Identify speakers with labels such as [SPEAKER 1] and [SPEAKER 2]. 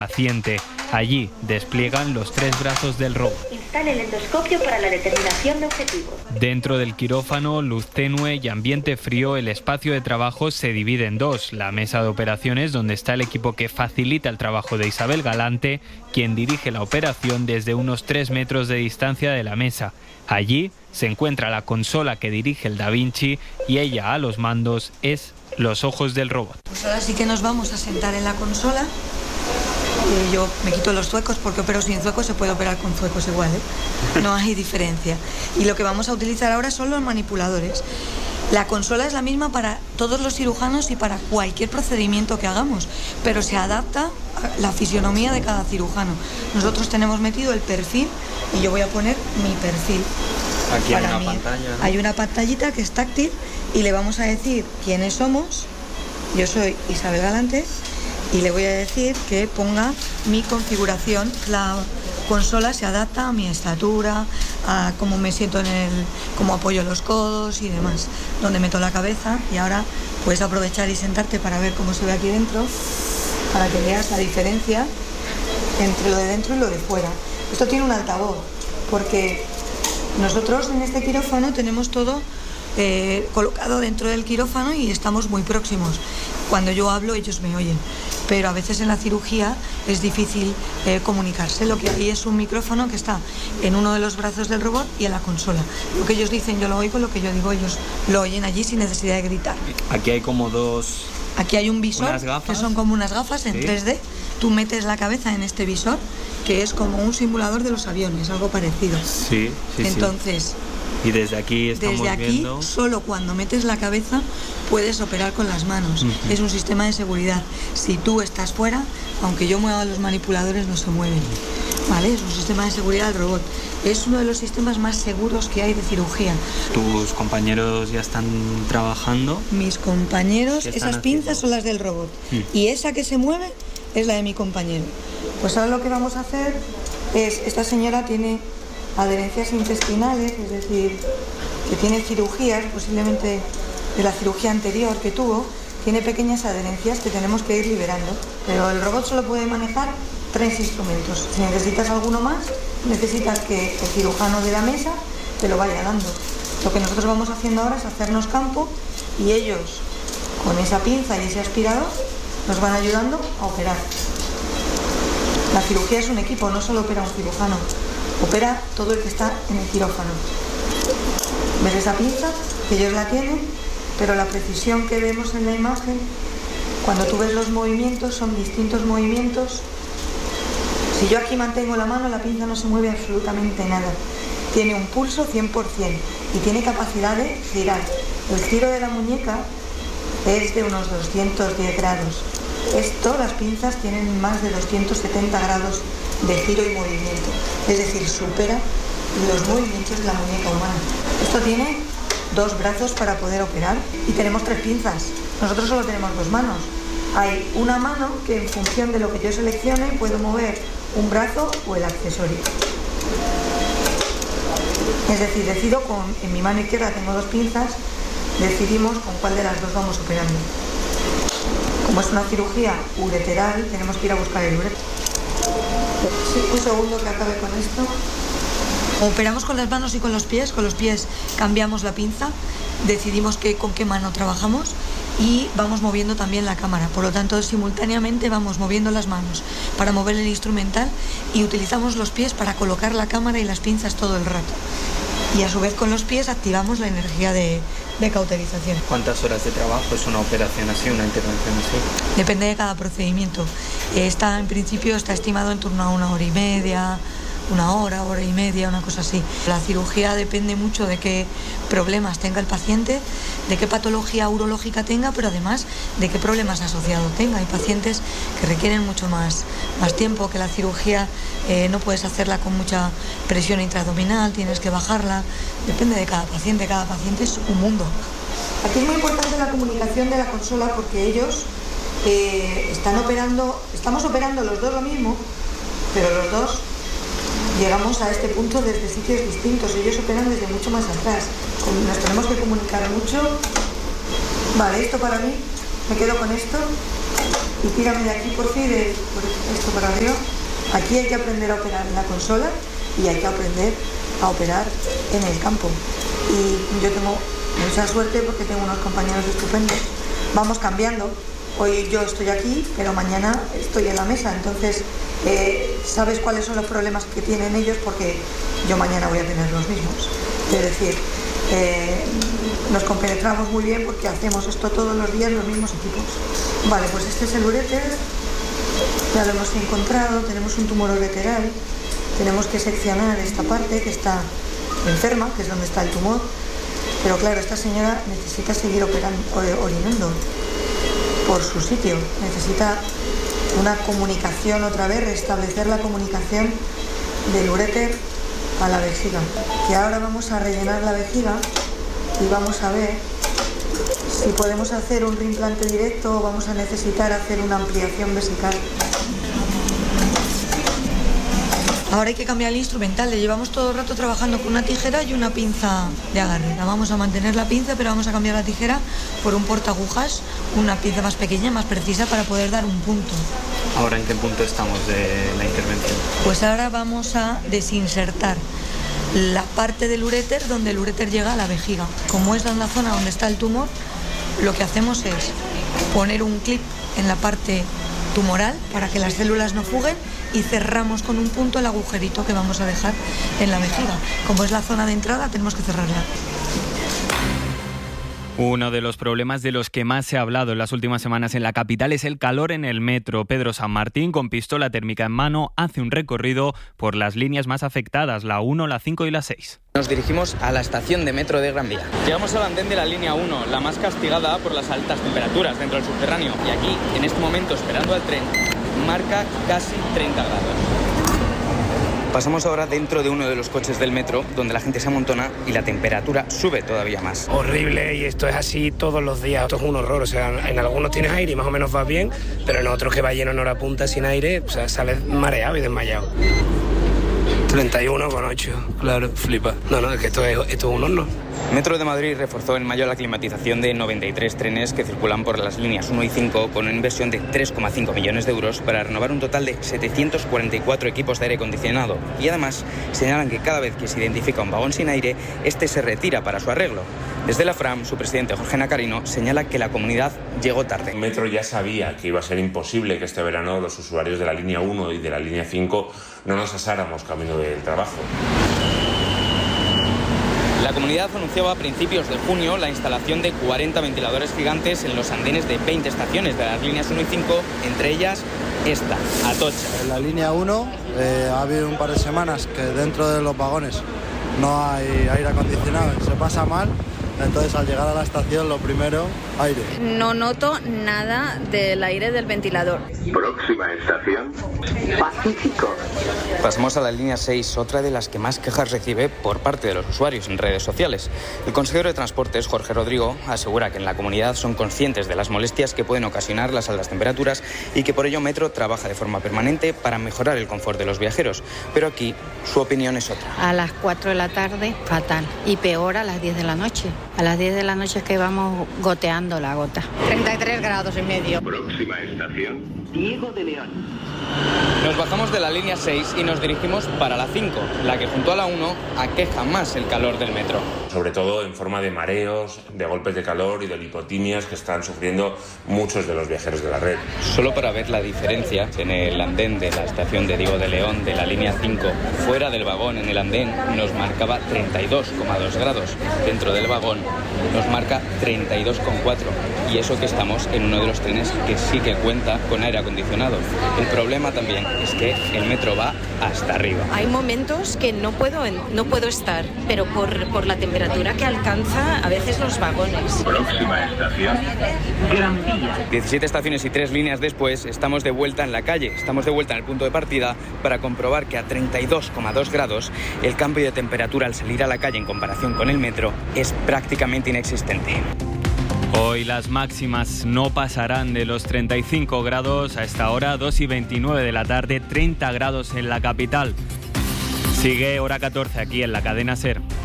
[SPEAKER 1] paciente. Allí despliegan los 3 brazos del robot.
[SPEAKER 2] Instale el endoscopio para la determinación de objetivos.
[SPEAKER 1] Dentro del quirófano, luz tenue y ambiente frío, el espacio de trabajo se divide en 2. La mesa de operaciones, donde está el equipo que facilita el trabajo de Isabel Galante, quien dirige la operación desde unos 3 metros de distancia de la mesa. Allí se encuentra la consola que dirige el Da Vinci y ella a los mandos es los ojos del robot.
[SPEAKER 3] Pues ahora sí que nos vamos a sentar en la consola. Yo me quito los zuecos porque opero sin zuecos, se puede operar con zuecos igual, ¿eh? No hay diferencia. Y lo que vamos a utilizar ahora son los manipuladores. La consola es la misma para todos los cirujanos y para cualquier procedimiento que hagamos, pero se adapta a la fisionomía de cada cirujano. Nosotros tenemos metido el perfil y yo voy a poner mi perfil.
[SPEAKER 4] Aquí hay una pantalla, ¿no?
[SPEAKER 3] Hay una pantallita que es táctil y le vamos a decir quiénes somos. Yo soy Isabel Galante y le voy a decir que ponga mi configuración. La consola se adapta a mi estatura, a cómo me siento cómo apoyo los codos y demás, donde meto la cabeza. Y ahora puedes aprovechar y sentarte para ver cómo se ve aquí dentro, para que veas la diferencia entre lo de dentro y lo de fuera. Esto tiene un altavoz, porque nosotros en este quirófano tenemos todo colocado dentro del quirófano y estamos muy próximos. Cuando yo hablo ellos me oyen, pero a veces en la cirugía es difícil comunicarse. Lo que hay es un micrófono que está en uno de los brazos del robot y en la consola. Lo que ellos dicen yo lo oigo, lo que yo digo ellos lo oyen allí sin necesidad de gritar.
[SPEAKER 4] Aquí hay como dos...
[SPEAKER 3] Aquí hay un visor que son como unas gafas en 3D. Tú metes la cabeza en este visor, que es como un simulador de los aviones, algo parecido.
[SPEAKER 4] Sí.
[SPEAKER 3] Entonces,
[SPEAKER 4] y desde aquí estamos viendo...
[SPEAKER 3] solo cuando metes la cabeza puedes operar con las manos. Es un sistema de seguridad. Si tú estás fuera, aunque yo mueva los manipuladores, no se mueven. ¿Vale? Es un sistema de seguridad del robot. Es uno de los sistemas más seguros que hay de cirugía.
[SPEAKER 4] ¿Tus compañeros ya están trabajando?
[SPEAKER 3] Mis compañeros, esas pinzas son las del robot. Y esa que se mueve es la de mi compañero. Pues ahora lo que vamos a hacer es, esta señora tiene adherencias intestinales, es decir, que tiene cirugías, posiblemente de la cirugía anterior que tuvo, tiene pequeñas adherencias que tenemos que ir liberando. Pero el robot solo puede manejar 3 instrumentos. Si necesitas alguno más, necesitas que el cirujano de la mesa te lo vaya dando. Lo que nosotros vamos haciendo ahora es hacernos campo y ellos, con esa pinza y ese aspirador, nos van ayudando a operar. La cirugía es un equipo, no solo opera un cirujano, opera todo el que está en el quirófano. ¿Ves esa pinza? Que ellos la tienen, pero la precisión que vemos en la imagen, cuando tú ves los movimientos, son distintos movimientos. Si yo aquí mantengo la mano, la pinza no se mueve absolutamente nada. Tiene un pulso 100% y tiene capacidad de girar. El giro de la muñeca es de unos 210 grados. Las pinzas tienen más de 270 grados de giro y movimiento. Es decir, supera los movimientos de la muñeca humana. Esto tiene 2 brazos para poder operar y tenemos 3 pinzas. Nosotros solo tenemos 2 manos. Hay una mano que en función de lo que yo seleccione puedo mover un brazo o el accesorio. Es decir, decido en mi mano izquierda tengo 2 pinzas, decidimos con cuál de las 2 vamos operando. Como es una cirugía ureteral, tenemos que ir a buscar el ureter. Sí, un segundo que acabe con esto. Operamos con las manos y con los pies cambiamos la pinza, decidimos con qué mano trabajamos y vamos moviendo también la cámara. Por lo tanto, simultáneamente vamos moviendo las manos para mover el instrumental y utilizamos los pies para colocar la cámara y las pinzas todo el rato. Y a su vez con los pies activamos la energía de cauterización.
[SPEAKER 4] ¿Cuántas horas de trabajo es una operación así, una intervención así?
[SPEAKER 3] Depende de cada procedimiento. En principio está estimado en torno a 1 hora y media, 1 hora, hora y media, una cosa así. La cirugía depende mucho de qué problemas tenga el paciente, de qué patología urológica tenga, pero además de qué problemas asociados tenga. Hay pacientes que requieren mucho más tiempo, que la cirugía no puedes hacerla con mucha presión intraabdominal, tienes que bajarla. Depende de cada paciente es un mundo. Aquí es muy importante la comunicación de la consola porque ellos estamos operando los dos lo mismo, pero los dos llegamos a este punto desde sitios distintos. Ellos operan desde mucho más atrás. Nos tenemos que comunicar mucho. Vale, esto para mí, me quedo con esto. y tírame de aquí por fin, por esto para arriba. Aquí hay que aprender a operar en la consola y hay que aprender a operar en el campo. Y yo tengo mucha suerte porque tengo unos compañeros estupendos. Vamos cambiando. Hoy yo estoy aquí, pero mañana estoy en la mesa. Entonces, sabes cuáles son los problemas que tienen ellos porque yo mañana voy a tener los mismos. Es decir, nos compenetramos muy bien porque hacemos esto todos los días los mismos equipos. Vale, pues este es el uréter, ya lo hemos encontrado, tenemos un tumor ureteral, tenemos que seccionar esta parte que está enferma, que es donde está el tumor, pero claro, esta señora necesita seguir orinando por su sitio, necesita una comunicación otra vez, restablecer la comunicación del uréter a la vejiga, que ahora vamos a rellenar la vejiga y vamos a ver si podemos hacer un reimplante directo o vamos a necesitar hacer una ampliación vesical. Ahora hay que cambiar el instrumental, le llevamos todo el rato trabajando con una tijera y una pinza de agarre. La vamos a mantener la pinza, pero vamos a cambiar la tijera por un portaagujas, una pinza más pequeña, más precisa para poder dar un punto.
[SPEAKER 4] ¿Ahora en qué punto estamos de la intervención?
[SPEAKER 3] Pues ahora vamos a desinsertar la parte del uréter donde el uréter llega a la vejiga. Como es en la zona donde está el tumor, lo que hacemos es poner un clip en la parte tumoral para que las células no fuguen y cerramos con un punto el agujerito que vamos a dejar en la vejiga. Como es la zona de entrada, tenemos que cerrarla.
[SPEAKER 1] Uno de los problemas de los que más se ha hablado en las últimas semanas en la capital es el calor en el metro. Pedro San Martín, con pistola térmica en mano, hace un recorrido por las líneas más afectadas, la 1, la 5 y la 6.
[SPEAKER 5] Nos dirigimos a la estación de metro de Gran Vía. Llegamos al andén de la línea 1, la más castigada por las altas temperaturas dentro del subterráneo. Y aquí, en este momento, esperando al tren, marca casi 30 grados. Pasamos ahora dentro de uno de los coches del metro, donde la gente se amontona y la temperatura sube todavía más.
[SPEAKER 6] Horrible, y esto es así todos los días. Esto es un horror, o sea, en algunos tienes aire y más o menos vas bien, pero en otros que va lleno en hora punta sin aire, o sea, sales mareado y desmayado. 31,8, claro, flipa. No, es que esto es un horno.
[SPEAKER 5] Metro de Madrid reforzó en mayo la climatización de 93 trenes que circulan por las líneas 1 y 5 con una inversión de 3,5 millones de euros para renovar un total de 744 equipos de aire acondicionado. Y además señalan que cada vez que se identifica un vagón sin aire, este se retira para su arreglo. Desde la FRAM, su presidente Jorge Nacarino señala que la comunidad llegó tarde.
[SPEAKER 7] Metro ya sabía que iba a ser imposible que este verano los usuarios de la línea 1 y de la línea 5 no nos asáramos camino del trabajo.
[SPEAKER 5] La comunidad anunciaba a principios de junio la instalación de 40 ventiladores gigantes en los andenes de 20 estaciones de las líneas 1 y 5, entre ellas esta, Atocha.
[SPEAKER 8] En la línea 1 ha habido un par de semanas que dentro de los vagones no hay aire acondicionado, se pasa mal. Entonces, al llegar a la estación, lo primero, aire.
[SPEAKER 9] No noto nada del aire del ventilador.
[SPEAKER 10] Próxima estación, Pacífico.
[SPEAKER 5] Pasamos a la línea 6, otra de las que más quejas recibe por parte de los usuarios en redes sociales. El consejero de Transportes, Jorge Rodrigo, asegura que en la comunidad son conscientes de las molestias que pueden ocasionar las altas temperaturas y que por ello Metro trabaja de forma permanente para mejorar el confort de los viajeros. Pero aquí su opinión es otra.
[SPEAKER 11] A las 4 de la tarde, fatal. Y peor a las 10 de la noche. A las 10 de la noche es que vamos goteando la gota. 33 grados y medio.
[SPEAKER 10] Próxima estación, Diego de León.
[SPEAKER 5] Nos bajamos de la línea 6 y nos dirigimos para la 5, la que junto a la 1 aqueja más el calor del metro.
[SPEAKER 7] Sobre todo en forma de mareos, de golpes de calor y de lipotimias que están sufriendo muchos de los viajeros de la red.
[SPEAKER 5] Solo para ver la diferencia, en el andén de la estación de Diego de León de la línea 5, fuera del vagón en el andén nos marcaba 32,2 grados. Dentro del vagón nos marca 32,4. Y eso que estamos en uno de los trenes que sí que cuenta con aire acondicionado. El problema también es que el metro va hasta arriba.
[SPEAKER 9] Hay momentos que no puedo estar, pero por la temperatura que alcanza a veces los vagones.
[SPEAKER 10] Próxima estación, Gran Vía.
[SPEAKER 5] 17 estaciones y 3 líneas después, estamos de vuelta en la calle, estamos de vuelta en el punto de partida para comprobar que a 32,2 grados el cambio de temperatura al salir a la calle en comparación con el metro es prácticamente inexistente.
[SPEAKER 1] Hoy las máximas no pasarán de los 35 grados a esta hora, 2:29 de la tarde, 30 grados en la capital. Sigue hora 14 aquí en la cadena SER.